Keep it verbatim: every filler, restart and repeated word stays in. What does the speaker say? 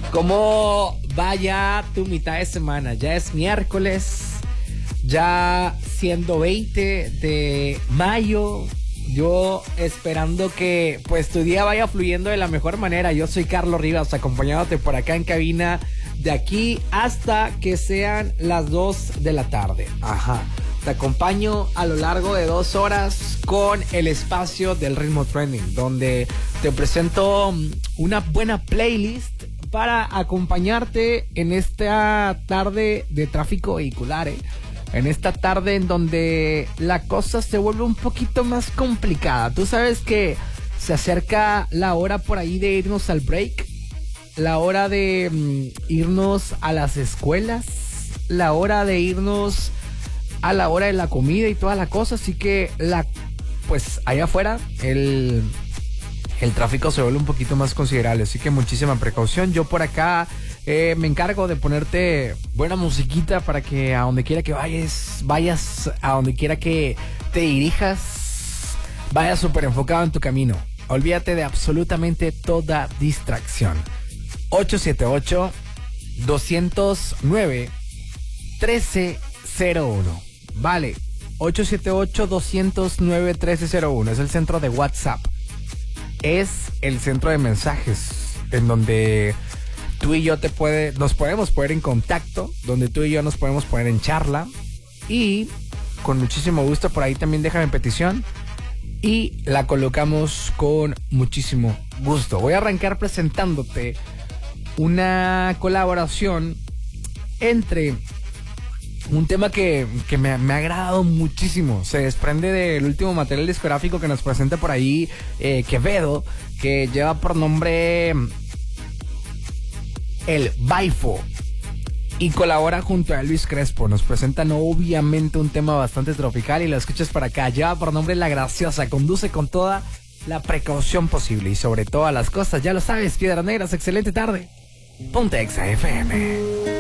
¿Cómo va ya tu mitad de semana? Ya es miércoles, ya siendo veinte de mayo. Yo esperando que pues tu día vaya fluyendo de la mejor manera. Yo soy Carlos Rivas, acompañándote por acá en cabina de aquí hasta que sean las dos de la tarde. Ajá. Te acompaño a lo largo de dos horas con el espacio del Ritmo Trending, donde te presento una buena playlist para acompañarte en esta tarde de tráfico vehicular, ¿eh? En esta tarde en donde la cosa se vuelve un poquito más complicada. Tú sabes que se acerca la hora por ahí de irnos al break, la hora de mm, irnos a las escuelas, la hora de irnos a la hora de la comida y toda la cosa. Así que la pues allá afuera el, el tráfico se vuelve un poquito más considerable. Así que muchísima precaución. Yo por acá eh, me encargo de ponerte buena musiquita para que a donde quiera que vayas, vayas a donde quiera que te dirijas, vayas súper enfocado en tu camino. Olvídate de absolutamente toda distracción. ocho siete ocho, dos cero nueve, uno tres cero uno. Vale, ocho siete ocho, dos cero nueve, uno tres cero uno. Es el centro de WhatsApp. Es el centro de mensajes en donde tú y yo te puede, nos podemos poner en contacto, donde tú y yo nos podemos poner en charla. Y con muchísimo gusto por ahí también déjame petición y la colocamos con muchísimo gusto. Voy a arrancar presentándote una colaboración entre un tema que, que me, me ha agradado muchísimo. Se desprende del último material discográfico que nos presenta por ahí eh, Quevedo, que lleva por nombre El Baifo, y colabora junto a Luis Crespo. Nos presentan obviamente un tema bastante tropical y lo escuchas para acá. Lleva por nombre La Graciosa. Conduce con toda la precaución posible y sobre todas las cosas, ya lo sabes, Piedras Negras, excelente tarde. Ponte Exa F M.